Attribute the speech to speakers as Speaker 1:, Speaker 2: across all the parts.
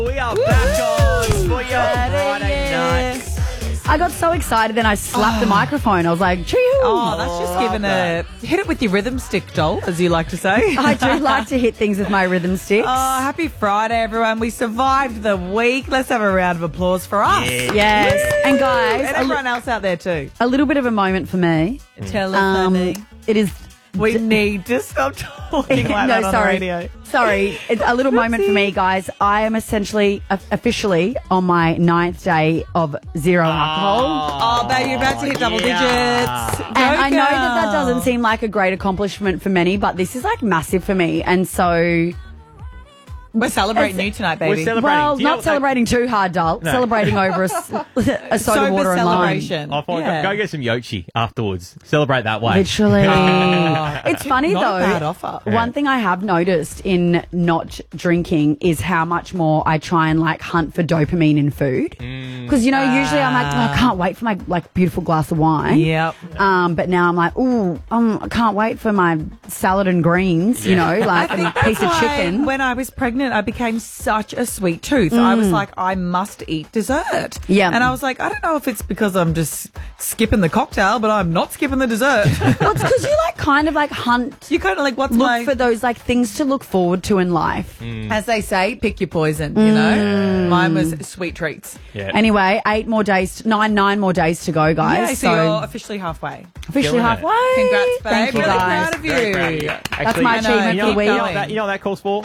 Speaker 1: We are back on for your Friday night.
Speaker 2: I got so excited, then I slapped the microphone. I was like, choo.
Speaker 3: Oh, that's just given hit it with your rhythm stick, doll, as you like to say.
Speaker 2: I do like to hit things with my rhythm sticks.
Speaker 3: Oh, happy Friday, everyone. We survived the week. Let's have a round of applause for us.
Speaker 2: Yes. And guys,
Speaker 3: And everyone else out there too.
Speaker 2: a little bit of a moment for me.
Speaker 3: Tell us, honey.
Speaker 2: It is...
Speaker 3: We need to stop talking like that on the radio.
Speaker 2: Sorry. It's a little moment for me, guys. I am essentially, officially on my 9th day of zero alcohol.
Speaker 3: Oh, baby, you're about to hit double digits.
Speaker 2: And I know that doesn't seem like a great accomplishment for many, but this is like massive for me. And so...
Speaker 3: We're celebrating you tonight, baby.
Speaker 1: We're celebrating.
Speaker 2: Well,
Speaker 1: Do you know
Speaker 2: not
Speaker 1: what
Speaker 2: celebrating too hard, doll.
Speaker 1: No.
Speaker 2: Celebrating over a soda
Speaker 3: Sober
Speaker 2: water and lime.
Speaker 3: celebration.
Speaker 1: Oh, fine.
Speaker 3: Yeah.
Speaker 1: Go get some Yochi afterwards. Celebrate that way.
Speaker 2: Literally. It's funny,
Speaker 3: Not
Speaker 2: though.
Speaker 3: a bad offer.
Speaker 2: One thing I have noticed in not drinking is how much more I try and like hunt for dopamine in food. Because, you know, usually I'm like, oh, I can't wait for my like beautiful glass of wine.
Speaker 3: Yep.
Speaker 2: But now I'm like, I can't wait for my salad and greens, you know, like a piece of
Speaker 3: That's why
Speaker 2: chicken.
Speaker 3: When I was pregnant, I became such a sweet tooth. I was like, I must eat dessert.
Speaker 2: Yeah.
Speaker 3: And I was like, I don't know if it's because I'm just skipping the cocktail, but I'm not skipping the dessert.
Speaker 2: Well, it's because you like kind of like hunt,
Speaker 3: You kind of like, what's
Speaker 2: look
Speaker 3: my...
Speaker 2: for those like things to look forward to in life.
Speaker 3: As they say, pick your poison, you know? Mine was sweet treats.
Speaker 1: Yeah.
Speaker 2: Anyway, 9 more days to go, guys.
Speaker 3: Yeah, so you're officially halfway.
Speaker 2: officially
Speaker 1: Killing it.
Speaker 2: halfway.
Speaker 3: Congrats, babe.
Speaker 2: Thank you,
Speaker 3: Really
Speaker 2: guys.
Speaker 3: proud of you.
Speaker 1: Very proud of you.
Speaker 2: That's
Speaker 1: Actually,
Speaker 2: my
Speaker 3: I know,
Speaker 2: achievement
Speaker 3: keep
Speaker 2: for the week.
Speaker 3: going.
Speaker 1: You know what that calls for?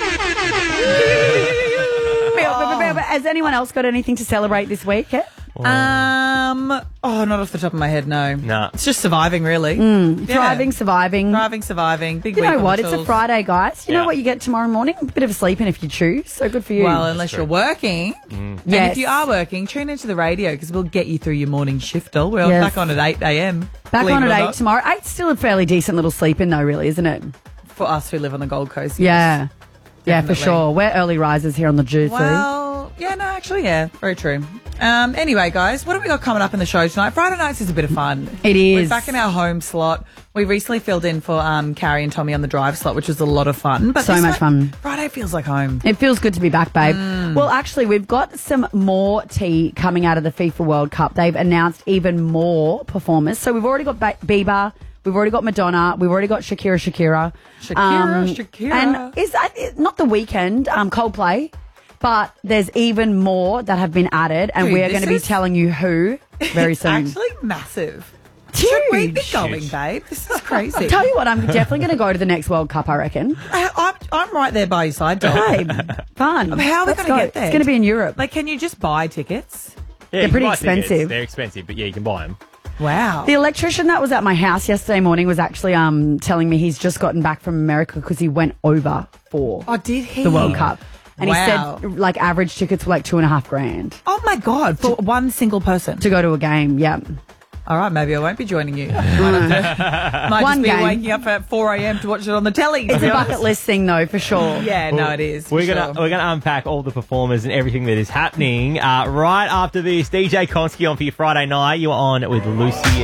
Speaker 2: Has anyone else got anything to celebrate this week?
Speaker 3: Not off the top of my head, no.
Speaker 1: Nah.
Speaker 3: It's just surviving, really. Yeah.
Speaker 2: Thriving, surviving.
Speaker 3: Surviving. Big
Speaker 2: You
Speaker 3: week
Speaker 2: know
Speaker 3: on
Speaker 2: what?
Speaker 3: the
Speaker 2: It's a
Speaker 3: tools.
Speaker 2: Friday, guys. You know
Speaker 1: Yeah.
Speaker 2: what you get tomorrow morning? A bit of a sleep in if you choose. So good for you.
Speaker 3: Well, unless you're working. And
Speaker 2: Yes.
Speaker 3: if you are working, tune into the radio because we'll get you through your morning shift, doll. We're
Speaker 2: Yes.
Speaker 3: back on at 8 a.m.
Speaker 2: Back
Speaker 3: believe
Speaker 2: on
Speaker 3: it or
Speaker 2: at 8
Speaker 3: not.
Speaker 2: tomorrow. 8's still a fairly decent little sleep in though, really, isn't it?
Speaker 3: For us who live on the Gold Coast.
Speaker 2: Yeah. Yeah, for
Speaker 3: Definitely.
Speaker 2: sure. We're early risers here on the Juicy.
Speaker 3: Well, yeah, no, actually, yeah. Very true. Anyway, guys, what have we got coming up in the show tonight? Friday nights is a bit of fun.
Speaker 2: It is.
Speaker 3: We're back in our home slot. We recently filled in for Carrie and Tommy on the drive slot, which was a lot of fun. But
Speaker 2: So
Speaker 3: this
Speaker 2: much fun.
Speaker 3: Friday feels like home.
Speaker 2: It feels good to be back, babe. Well, actually, we've got some more tea coming out of the FIFA World Cup. They've announced even more performers. So we've already got Bieber. We've already got Madonna. We've already got Shakira.
Speaker 3: Shakira.
Speaker 2: And is that not The Weeknd, Coldplay? But there's even more that have been added, and
Speaker 3: Dude,
Speaker 2: we're going to be
Speaker 3: this is-
Speaker 2: telling you who very soon.
Speaker 3: Actually, massive. Should we be
Speaker 2: Huge.
Speaker 3: going, babe? This is crazy.
Speaker 2: Tell you what, I'm definitely going to go to the next World Cup, I reckon.
Speaker 3: I'm right there by your side, doll.
Speaker 2: Babe, fun.
Speaker 3: How are we
Speaker 2: Let's
Speaker 3: going to
Speaker 2: go.
Speaker 3: get there?
Speaker 2: It's going to be in Europe.
Speaker 3: Like, can you just buy tickets?
Speaker 1: Yeah,
Speaker 2: They're
Speaker 1: you can
Speaker 2: pretty
Speaker 1: buy tickets.
Speaker 2: expensive.
Speaker 1: They're expensive, but yeah, you can buy them.
Speaker 3: Wow.
Speaker 2: The electrician that was at my house yesterday morning was actually telling me he's just gotten back from America because he went over for
Speaker 3: Oh, did he?
Speaker 2: the World Cup. And
Speaker 3: Wow.
Speaker 2: he said, like, average tickets were like $2,500
Speaker 3: Oh, my God. For one single person.
Speaker 2: to go to a game. Yeah.
Speaker 3: All right, maybe I won't be joining you. Might
Speaker 2: One
Speaker 3: just be
Speaker 2: game.
Speaker 3: waking up at 4 a.m. to watch it on the telly. to
Speaker 2: It's
Speaker 3: be
Speaker 2: a
Speaker 3: honest.
Speaker 2: bucket list thing, though, for sure.
Speaker 3: Yeah, no, it is.
Speaker 1: We're
Speaker 3: for
Speaker 1: gonna
Speaker 3: sure.
Speaker 1: unpack all the performers and everything that is happening right after this. DJ Konski on for your Friday night. You're on with Lucy.